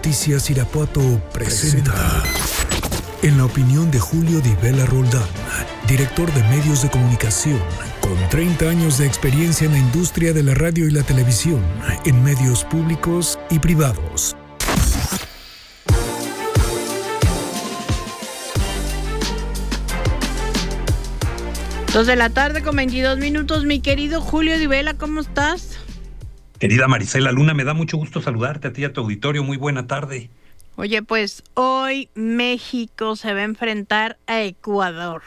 Noticias Irapuato presenta En la opinión de Julio Di Vela Roldán, director de medios de comunicación, con 30 años de experiencia en la industria de la radio y la televisión, en medios públicos y privados. Dos de la tarde con 22 minutos, mi querido Julio Di Vela, ¿cómo estás? Querida Marisela Luna, me da mucho gusto saludarte a ti y a tu auditorio. Muy buena tarde. Oye, pues hoy México se va a enfrentar a Ecuador.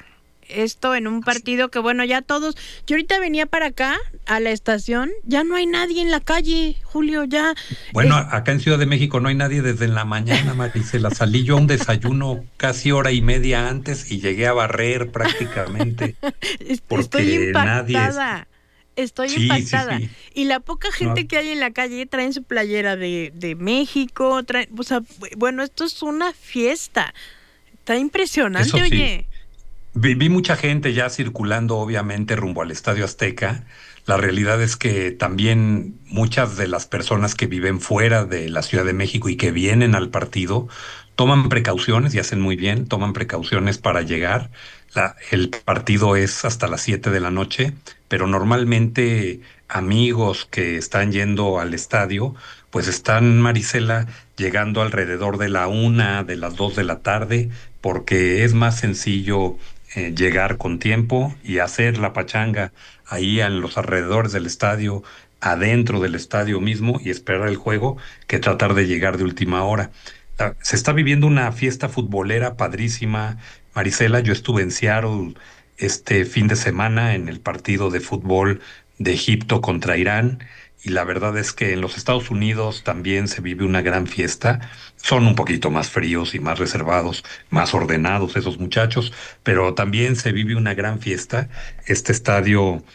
Esto en un partido que, bueno, ya todos... Yo ahorita venía para acá, a la estación, ya no hay nadie en la calle, Julio, ya... Bueno, acá en Ciudad de México no hay nadie desde la mañana, Marisela. Salí yo a un desayuno casi hora y media antes y llegué a barrer prácticamente. Estoy impactada. Estoy impactada. Sí. Y la poca gente que hay en la calle traen su playera de México, o sea, bueno, esto es una fiesta. Está impresionante, Eso sí. Oye. Vi mucha gente ya circulando, obviamente, rumbo al Estadio Azteca. La realidad es que también muchas de las personas que viven fuera de la Ciudad de México y que vienen al partido toman precauciones y hacen muy bien, toman precauciones para llegar. El partido es hasta las 7 de la noche, pero normalmente amigos que están yendo al estadio, pues están, Marisela, llegando alrededor de la 1, de las 2 de la tarde, porque es más sencillo llegar con tiempo y hacer la pachanga ahí en los alrededores del estadio, adentro del estadio mismo y esperar el juego que tratar de llegar de última hora. Se está viviendo una fiesta futbolera padrísima, Marisela. Yo estuve en Seattle este fin de semana en el partido de fútbol de Egipto contra Irán. Y la verdad es que en los Estados Unidos también se vive una gran fiesta. Son un poquito más fríos y más reservados, más ordenados esos muchachos, pero también se vive una gran fiesta. Este estadio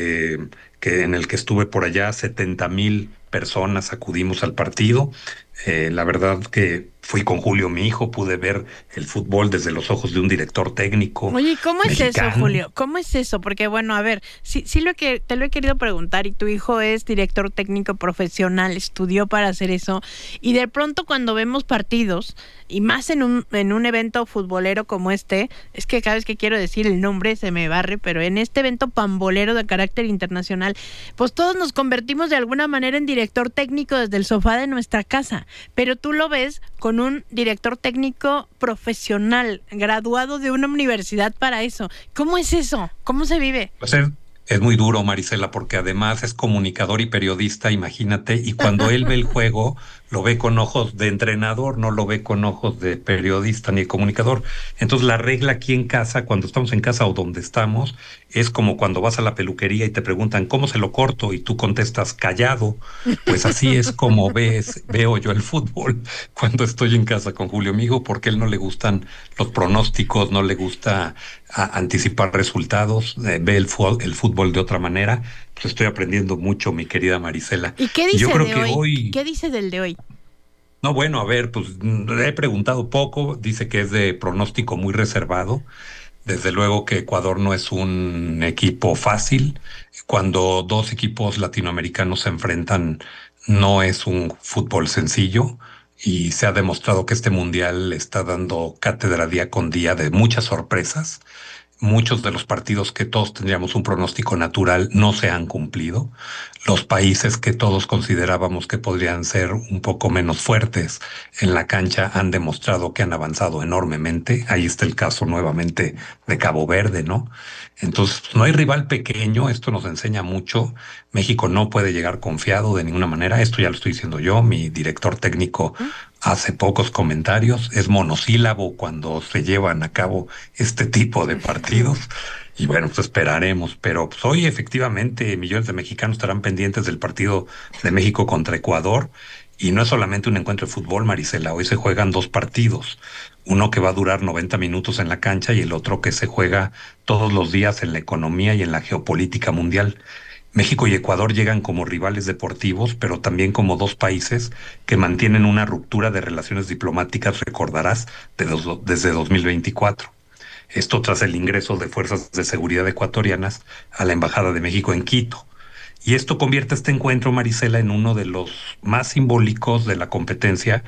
que en el que estuve por allá, 70,000 personas acudimos al partido. La verdad que fui con Julio, mi hijo, pude ver el fútbol desde los ojos de un director técnico. Oye, ¿cómo es mexicano. eso, Julio? ¿Cómo es eso? Porque, bueno, a ver, sí te lo he querido preguntar, y tu hijo es director técnico profesional, estudió para hacer eso, y de pronto cuando vemos partidos, y más en un evento futbolero como este, es que cada vez que quiero decir el nombre se me barre, pero en este evento pambolero de carácter internacional, pues todos nos convertimos de alguna manera en director técnico desde el sofá de nuestra casa, pero tú lo ves con un director técnico profesional, graduado de una universidad para eso. ¿Cómo es eso? ¿Cómo se vive? Pues es muy duro, Marisela, porque además es comunicador y periodista, imagínate, y cuando él ve el juego, lo ve con ojos de entrenador, no lo ve con ojos de periodista ni de comunicador. Entonces la regla aquí en casa, cuando estamos en casa o donde estamos, es como cuando vas a la peluquería y te preguntan ¿cómo se lo corto? Y tú contestas callado. Pues así es como veo yo el fútbol cuando estoy en casa con Julio, mi hijo, porque a él no le gustan los pronósticos, no le gusta anticipar resultados, ve el fútbol de otra manera. Pues estoy aprendiendo mucho, mi querida Marisela. ¿Y qué dice Yo creo de que hoy? ¿Qué dice del de hoy? No, bueno, a ver, pues le he preguntado poco, dice que es de pronóstico muy reservado. Desde luego que Ecuador no es un equipo fácil. Cuando dos equipos latinoamericanos se enfrentan, no es un fútbol sencillo y se ha demostrado que este mundial está dando cátedra día con día de muchas sorpresas. Muchos de los partidos que todos tendríamos un pronóstico natural no se han cumplido. Los países que todos considerábamos que podrían ser un poco menos fuertes en la cancha han demostrado que han avanzado enormemente. Ahí está el caso nuevamente de Cabo Verde, ¿no? Entonces, no hay rival pequeño, esto nos enseña mucho. México no puede llegar confiado de ninguna manera, esto ya lo estoy diciendo yo, mi director técnico hace pocos comentarios, es monosílabo cuando se llevan a cabo este tipo de partidos. Y bueno, pues esperaremos, pero pues hoy efectivamente millones de mexicanos estarán pendientes del partido de México contra Ecuador. Y no es solamente un encuentro de fútbol, Marisela, hoy se juegan dos partidos, uno que va a durar 90 minutos en la cancha y el otro que se juega todos los días en la economía y en la geopolítica mundial. México y Ecuador llegan como rivales deportivos, pero también como dos países que mantienen una ruptura de relaciones diplomáticas, recordarás, desde 2024. Esto tras el ingreso de fuerzas de seguridad ecuatorianas a la Embajada de México en Quito. Y esto convierte este encuentro, Marisela, en uno de los más simbólicos de la competencia